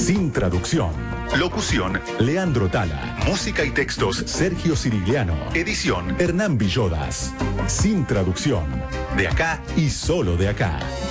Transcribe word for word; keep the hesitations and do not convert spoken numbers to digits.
Sin traducción. Locución, Leandro Tala. Música y textos, Sergio Cirigliano. Edición, Hernán Villodas. Sin traducción. De acá y solo de acá.